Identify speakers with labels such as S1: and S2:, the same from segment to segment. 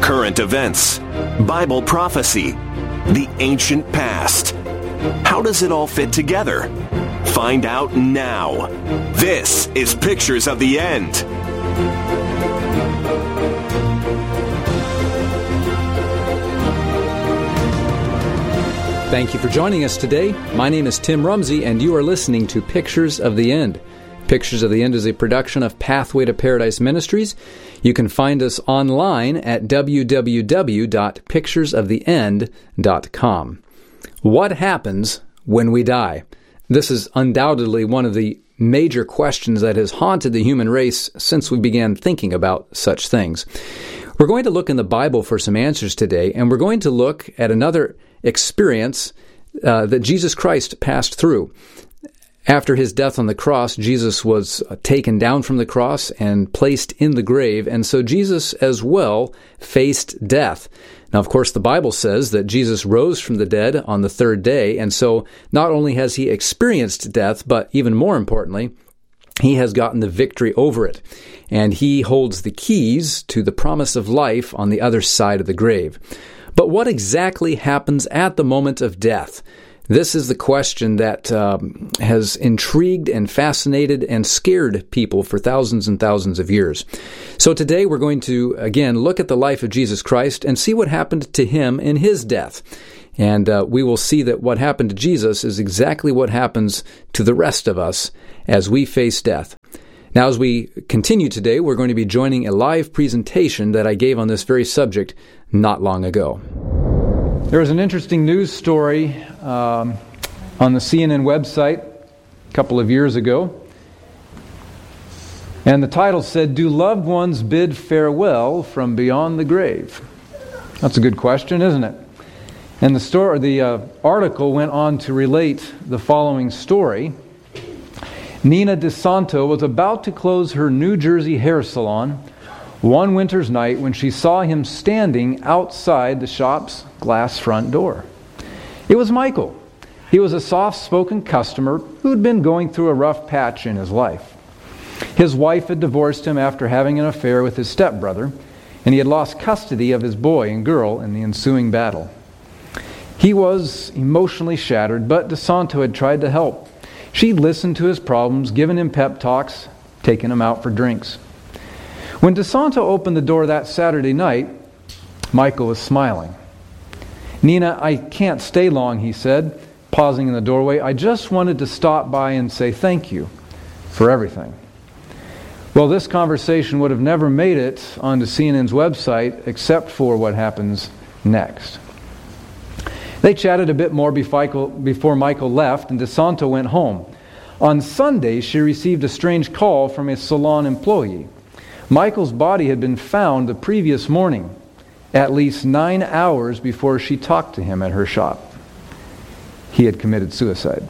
S1: current events, Bible prophecy, the ancient past. How does it all fit together? Find out now. This is Pictures of the End.
S2: Thank you for joining us today. My name is Tim Rumsey, and you are listening to Pictures of the End. Pictures of the End is a production of Pathway to Paradise Ministries. You can find us online at www.picturesoftheend.com. What happens when we die? This is undoubtedly one of the major questions that has haunted the human race since we began thinking about such things. We're going to look in the Bible for some answers today, and we're going to look at another experience that Jesus Christ passed through. After his death on the cross, Jesus was taken down from the cross and placed in the grave, and so Jesus as well faced death. Now, of course, the Bible says that Jesus rose from the dead on the third day, and so not only has he experienced death, but even more importantly, he has gotten the victory over it, and he holds the keys to the promise of life on the other side of the grave. But what exactly happens at the moment of death? This is the question that has intrigued and fascinated and scared people for thousands and thousands of years. So today we're going to, again, look at the life of Jesus Christ and see what happened to him in his death. And we will see that what happened to Jesus is exactly what happens to the rest of us as we face death. Now, as we continue today, we're going to be joining a live presentation that I gave on this very subject not long ago. There was an interesting news story on the CNN website a couple of years ago. And the title said, "Do loved ones bid farewell from beyond the grave?" That's a good question, isn't it? And the article went on to relate the following story. Nina DeSanto was about to close her New Jersey hair salon one winter's night when she saw him standing outside the shop's glass front door. It was Michael. He was a soft-spoken customer who'd been going through a rough patch in his life. His wife had divorced him after having an affair with his stepbrother, and he had lost custody of his boy and girl in the ensuing battle. He was emotionally shattered, but DeSanto had tried to help. She'd listened to his problems, given him pep talks, taken him out for drinks. When DeSanto opened the door that Saturday night, Michael was smiling. "Nina, I can't stay long," he said, pausing in the doorway. "I just wanted to stop by and say thank you for everything." Well, this conversation would have never made it onto CNN's website except for what happens next. They chatted a bit more before Michael left, and DeSanto went home. On Sunday, she received a strange call from a salon employee. Michael's body had been found the previous morning, at least 9 hours before she talked to him at her shop. He had committed suicide.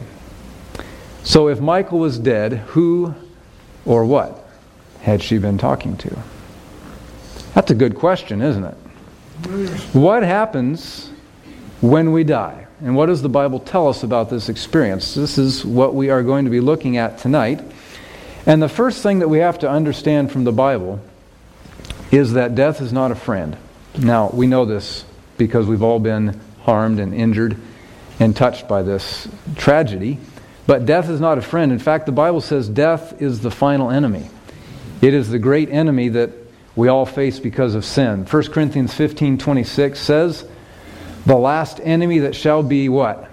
S2: So if Michael was dead, who or what had she been talking to? That's a good question, isn't it? What happens when we die? And what does the Bible tell us about this experience? This is what we are going to be looking at tonight. And the first thing that we have to understand from the Bible is that death is not a friend. Now, we know this because we've all been harmed and injured and touched by this tragedy. But death is not a friend. In fact, the Bible says death is the final enemy. It is the great enemy that we all face because of sin. 1 Corinthians 15:26 says, "The last enemy that shall be" what?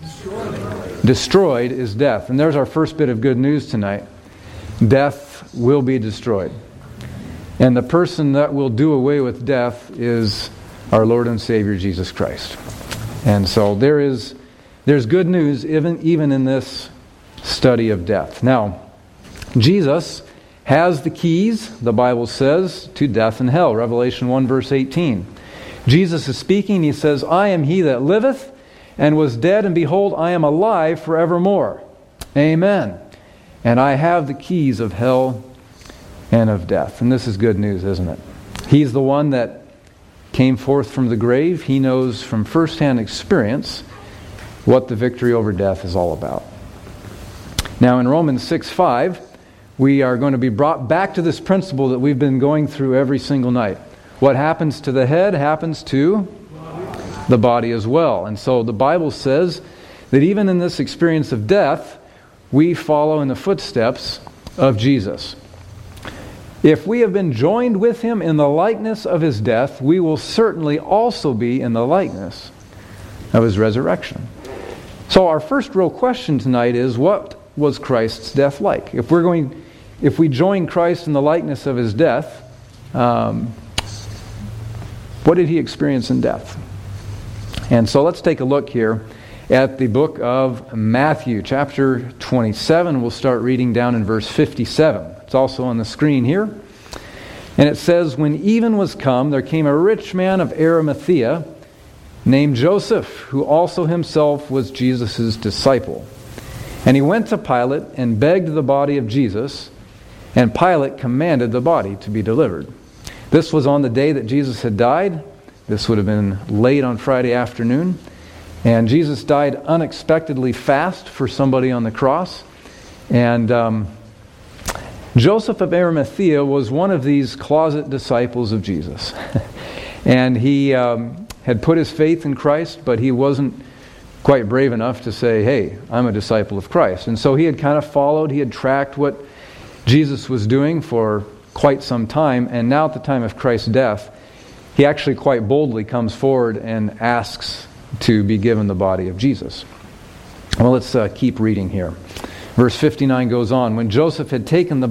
S2: Destroyed is death. And there's our first bit of good news tonight. Death will be destroyed. And the person that will do away with death is our Lord and Savior Jesus Christ. And so there's good news even in this study of death. Now, Jesus has the keys, the Bible says, to death and hell. Revelation 1 verse 18. Jesus is speaking. He says, "I am he that liveth and was dead, and behold, I am alive forevermore. Amen. And I have the keys of hell and of death." And this is good news, isn't it? He's the one that came forth from the grave. He knows from firsthand experience what the victory over death is all about. Now in Romans 6:5, we are going to be brought back to this principle that we've been going through every single night. What happens to the head happens to the body as well. And so the Bible says that even in this experience of death, we follow in the footsteps of Jesus. If we have been joined with Him in the likeness of His death, we will certainly also be in the likeness of His resurrection. So our first real question tonight is, what was Christ's death like? If we join Christ in the likeness of His death, what did He experience in death? And so let's take a look here at the book of Matthew, chapter 27. We'll start reading down in verse 57. It's also on the screen here. And it says, "When even was come, there came a rich man of Arimathea, named Joseph, who also himself was Jesus' disciple. And he went to Pilate and begged the body of Jesus, and Pilate commanded the body to be delivered." This was on the day that Jesus had died. This would have been late on Friday afternoon. And Jesus died unexpectedly fast for somebody on the cross. And Joseph of Arimathea was one of these closet disciples of Jesus. And he had put his faith in Christ, but he wasn't quite brave enough to say, "Hey, I'm a disciple of Christ." And so he had kind of followed, he had tracked what Jesus was doing for quite some time. And now at the time of Christ's death, he actually quite boldly comes forward and asks to be given the body of Jesus. Well, let's keep reading here. Verse 59 goes on. "When Joseph had taken the